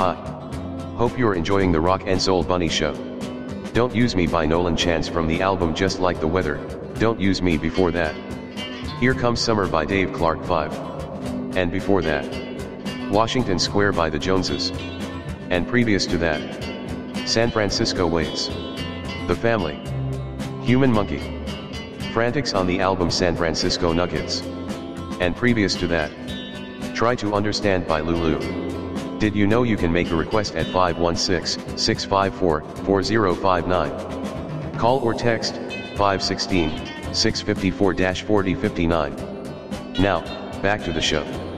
Hi. Hope you're enjoying the Rock and Soul Bunny Show. Don't Use Me by Nolan Chance from the album Just Like the Weather, Don't Use Me before that. Here Comes Summer by Dave Clark 5. And before that, Washington Square by the Joneses. And previous to that, San Francisco Waits. The Family. Human Monkey. Frantics on the album San Francisco Nuggets. And previous to that, Try to Understand by Lulu. Did you know you can make a request at 516-654-4059? Call or text 516-654-4059. Now, back to the show.